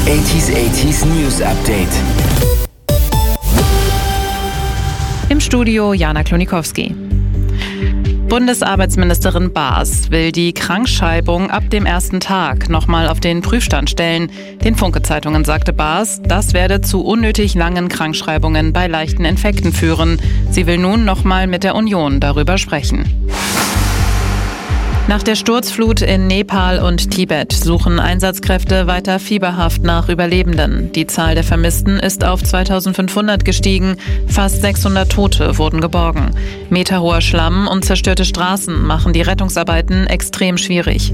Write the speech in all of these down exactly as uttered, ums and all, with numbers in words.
achtziger achtziger News Update. Im Studio Jana Klonikowski. Bundesarbeitsministerin Baas will die Krankschreibung ab dem ersten Tag nochmal auf den Prüfstand stellen. Den Funke-Zeitungen sagte Baas, das werde zu unnötig langen Krankschreibungen bei leichten Infekten führen. Sie will nun nochmal mit der Union darüber sprechen. Nach der Sturzflut in Nepal und Tibet suchen Einsatzkräfte weiter fieberhaft nach Überlebenden. Die Zahl der Vermissten ist auf zweitausendfünfhundert gestiegen. Fast sechshundert Tote wurden geborgen. Meterhoher Schlamm und zerstörte Straßen machen die Rettungsarbeiten extrem schwierig.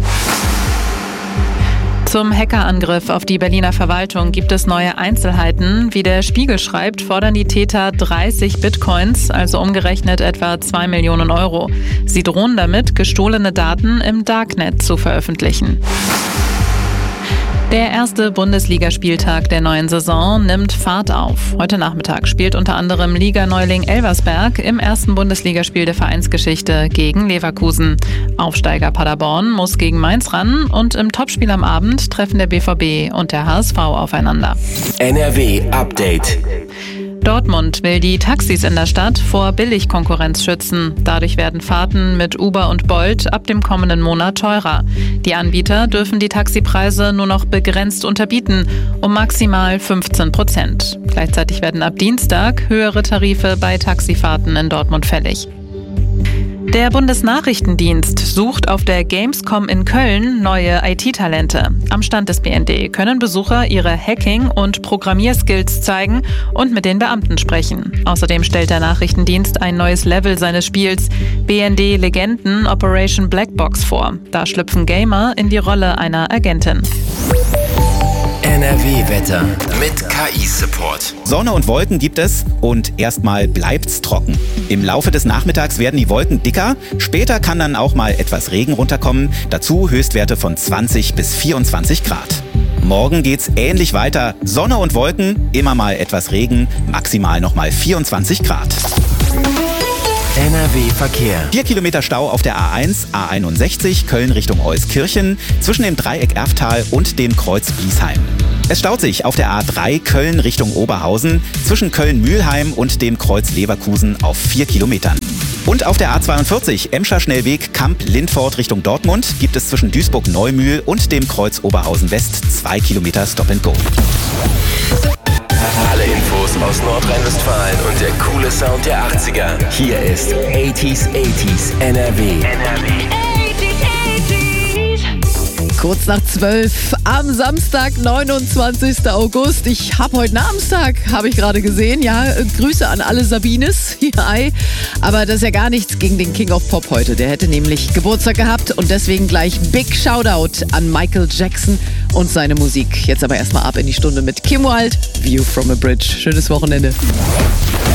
Zum Hackerangriff auf die Berliner Verwaltung gibt es neue Einzelheiten. Wie der Spiegel schreibt, fordern die Täter dreißig Bitcoins, also umgerechnet etwa zwei Millionen Euro. Sie drohen damit, gestohlene Daten im Darknet zu veröffentlichen. Der erste Bundesligaspieltag der neuen Saison nimmt Fahrt auf. Heute Nachmittag spielt unter anderem Liganeuling Elversberg im ersten Bundesligaspiel der Vereinsgeschichte gegen Leverkusen. Aufsteiger Paderborn muss gegen Mainz ran und im Topspiel am Abend treffen der B V B und der H S V aufeinander. N R W Update. Dortmund will die Taxis in der Stadt vor Billigkonkurrenz schützen. Dadurch werden Fahrten mit Uber und Bolt ab dem kommenden Monat teurer. Die Anbieter dürfen die Taxipreise nur noch begrenzt unterbieten, um maximal fünfzehn Prozent. Gleichzeitig werden ab Dienstag höhere Tarife bei Taxifahrten in Dortmund fällig. Der Bundesnachrichtendienst sucht auf der Gamescom in Köln neue I T-Talente. Am Stand des B N D können Besucher ihre Hacking- und Programmierskills zeigen und mit den Beamten sprechen. Außerdem stellt der Nachrichtendienst ein neues Level seines Spiels B N D Legenden Operation Blackbox vor. Da schlüpfen Gamer in die Rolle einer Agentin. N R W-Wetter mit K I-Support. Sonne und Wolken gibt es und erstmal bleibt's trocken. Im Laufe des Nachmittags werden die Wolken dicker, später kann dann auch mal etwas Regen runterkommen, dazu Höchstwerte von zwanzig bis vierundzwanzig Grad. Morgen geht's ähnlich weiter, Sonne und Wolken, immer mal etwas Regen, maximal nochmal vierundzwanzig Grad. N R W-Verkehr. Vier Kilometer Stau auf der A eins, A einundsechzig, Köln Richtung Euskirchen, zwischen dem Dreieck Erftal und dem Kreuz Biesheim. Es staut sich auf der A drei Köln Richtung Oberhausen, zwischen Köln-Mühlheim und dem Kreuz Leverkusen auf vier Kilometern. Und auf der A zweiundvierzig Emscher Schnellweg Kamp-Lindfort Richtung Dortmund gibt es zwischen Duisburg-Neumühl und dem Kreuz Oberhausen West zwei Kilometer Stop and Go. Alle Infos aus Nordrhein-Westfalen und der coole Sound der achtziger. Hier ist achtziger achtziger N R W. N R W. Kurz nach zwölf am Samstag, neunundzwanzigsten August. Ich habe heute Namenstag, habe ich gerade gesehen. Ja, Grüße an alle Sabines. Hi. Aber das ist ja gar nichts gegen den King of Pop heute. Der hätte nämlich Geburtstag gehabt und deswegen gleich Big Shoutout an Michael Jackson und seine Musik. Jetzt aber erstmal ab in die Stunde mit Kim Wilde, View from a Bridge. Schönes Wochenende.